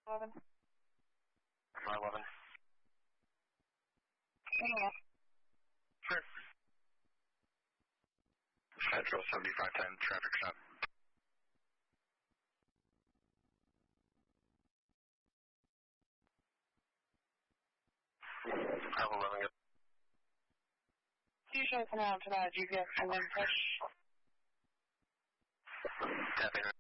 11. 11. Sure. Central 7510, traffic stop. Alpha 11, good. You should come out to that GPS and then push. Tapping